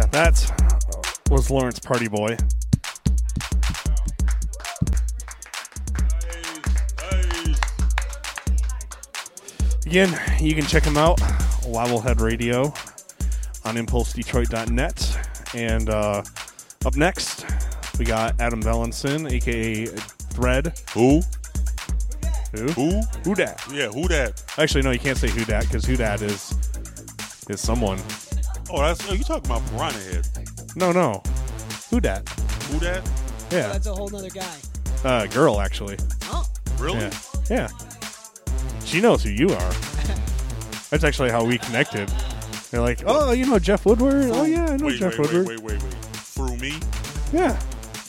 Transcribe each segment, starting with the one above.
that was Lawrence Party Boy. Again, you can check him out, Wobblehead Radio, on ImpulseDetroit.net. And up next, we got Adam Bellinson, a.k.a. Thread. Who? Who dat? Yeah, who that? Actually, no, you can't say who dat, because who dat is someone. Oh, you talking about Piranha Head. No. Who dat? Who that? Yeah. Oh, that's a whole nother guy. Girl, actually. Oh. Really? Yeah. She knows who you are. That's actually how we connected. They're like, oh, you know Jeff Woodward? Oh, yeah, I know Jeff Woodward. Wait. Through me? Yeah.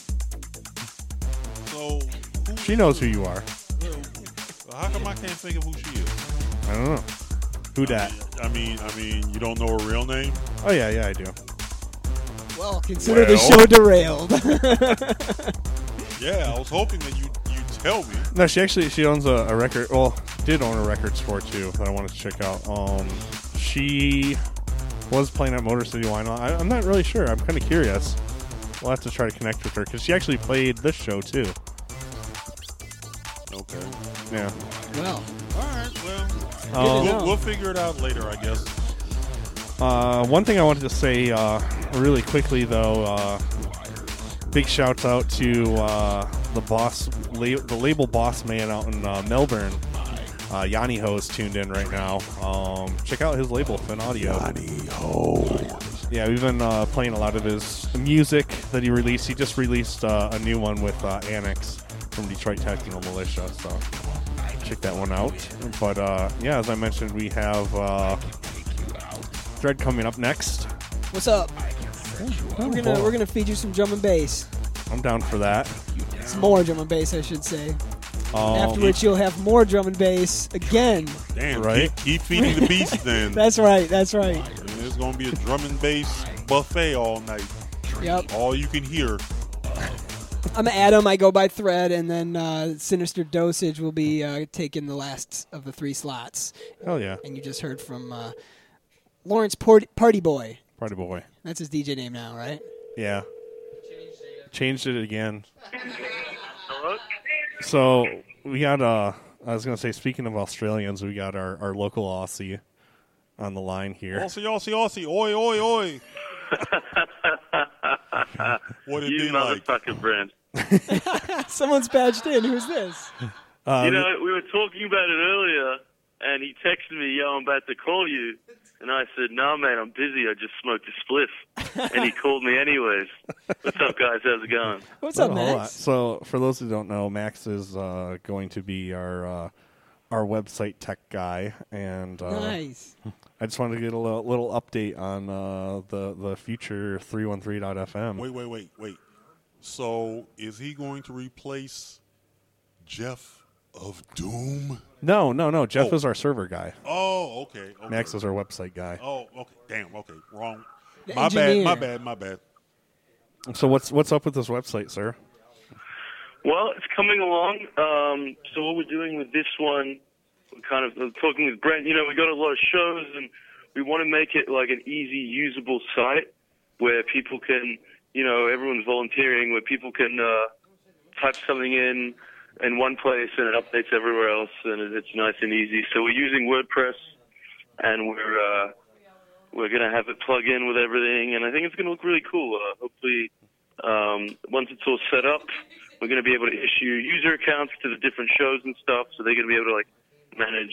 So, she knows who you are. How come I can't think of who she is? I don't know. Who dat? I mean, you don't know her real name? Oh, yeah, I do. Well, consider the show derailed. Yeah, I was hoping that you'd tell me. No, she owns a record. Well, did own a record store too that I wanted to check out. She was playing at Motor City Wine. I'm not really sure. I'm kind of curious. We'll have to try to connect with her because she actually played this show too. Okay. Yeah. Well. All right. Well, we'll figure it out later, I guess. One thing I wanted to say really quickly though. Big shouts out to the label boss man out in Melbourne. Yanni Ho is tuned in right now. Check out his label, Fin Audio. Yanni Ho. Yeah, we've been playing a lot of his music that he released. He just released a new one with Annex from Detroit Tactical Militia, so check that one out. But yeah, as I mentioned, we have Thread coming up next. What's up? We're gonna feed you some drum and bass. I'm down for that. Some more drum and bass, I should say. After which you'll have more drum and bass again. Damn, right? Keep feeding the beast then. That's right. There's going to be a drum and bass buffet all night. Yep. All you can hear. I'm Adam. I go by Thread, and then Sinister Dosage will be taking the last of the 3 slots. Oh, yeah. And you just heard from Lawrence Party Boy. Party Boy. That's his DJ name now, right? Yeah. Changed it again. Hello? So we got I was gonna say, speaking of Australians, we got our local Aussie on the line here. Aussie, oi. What it you be like? motherfucker, Brent. Someone's badged in. Who's this? We were talking about it earlier, and he texted me, yo, I'm about to call you. And I said, no, man, I'm busy. I just smoked a spliff. And he called me anyways. What's up, guys? How's it going? What's up, Max? So, for those who don't know, Max is going to be our website tech guy. And nice. I just wanted to get a little update on the future 313.fm. Wait. So, is he going to replace Jeff of Doom? No. Jeff is our server guy. Oh, okay. Max is our website guy. Oh, okay. Damn, okay. Wrong. My bad. So what's up with this website, sir? Well, it's coming along. So what we're doing with this one, we're kind of talking with Brent. You know, we got a lot of shows, and we want to make it like an easy, usable site where people can, you know, everyone's volunteering, where people can type something in one place and it updates everywhere else, and it's nice and easy. So we're using WordPress, and we're going to have it plug in with everything, and I think it's going to look really cool. Hopefully, once it's all set up, we're going to be able to issue user accounts to the different shows and stuff, so they're going to be able to like manage,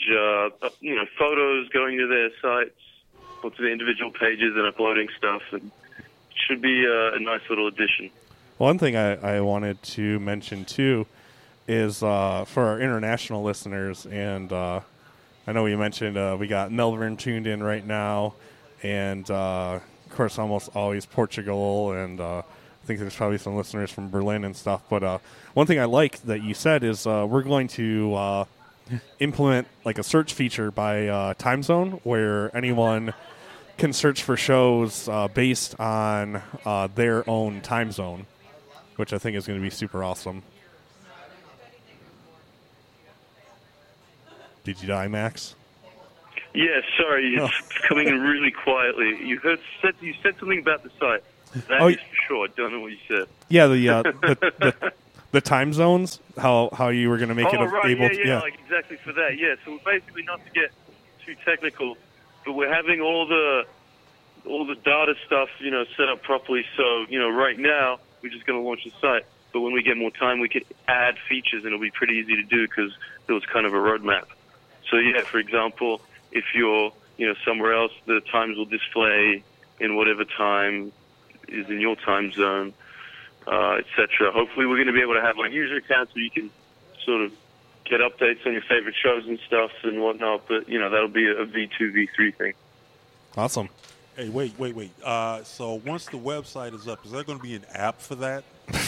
photos going to their sites, or to the individual pages and uploading stuff. And it should be a nice little addition. One thing I wanted to mention too is for our international listeners, and I know you mentioned we got Melbourne tuned in right now, and of course almost always Portugal, and I think there's probably some listeners from Berlin and stuff. But one thing I like that you said is we're going to implement like a search feature by time zone, where anyone can search for shows based on their own time zone, which I think is going to be super awesome. Did you die, Max? Yeah, sorry, it's coming in really quietly. You said something about the site. That is for sure. I don't know what you said. Yeah, the time zones. How you were going to make it right, able to. Yeah, like exactly for that. Yeah, so we're basically, not to get too technical, but we're having all the data stuff, set up properly. So, right now we're just going to launch the site. But when we get more time, we can add features, and it'll be pretty easy to do because there was kind of a roadmap. So, yeah, for example, if you're, somewhere else, the times will display in whatever time is in your time zone, etc. Hopefully we're going to be able to have like user accounts where you can sort of get updates on your favorite shows and stuff and whatnot. But, that'll be a V2, V3 thing. Awesome. Hey, wait. So once the website is up, is there going to be an app for that?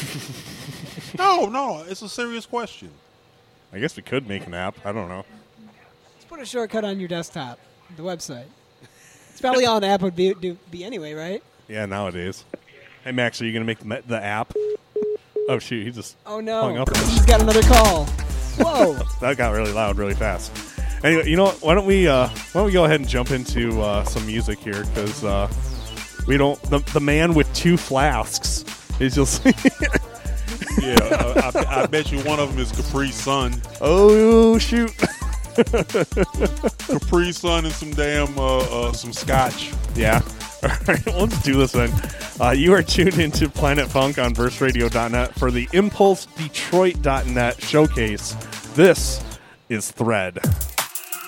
No, it's a serious question. I guess we could make an app. I don't know. Let's put a shortcut on your desktop, the website. It's probably all an app would be anyway, right? Yeah, nowadays. Hey, Max, are you going to make the app? Oh, shoot, he just Oh, no. hung up. He's got another call. Whoa. That got really loud really fast. Anyway, you know what? Why don't we go ahead and jump into some music here, because we don't. The man with two flasks is just. Yeah, I bet you one of them is Capri Sun. Oh shoot! Capri Sun and some damn some scotch. Yeah. All right, let's do this then. You are tuned into Planet Funk on BurstRadio.net for the ImpulseDetroit.net showcase. This is Thread.